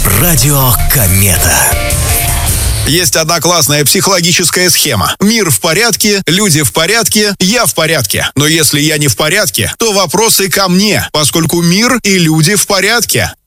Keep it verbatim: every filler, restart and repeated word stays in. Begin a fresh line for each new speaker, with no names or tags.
Радио Комета.
Есть одна классная психологическая схема. Мир в порядке, люди в порядке, я в порядке. Но если я не в порядке, то вопросы ко мне, поскольку мир и люди в порядке.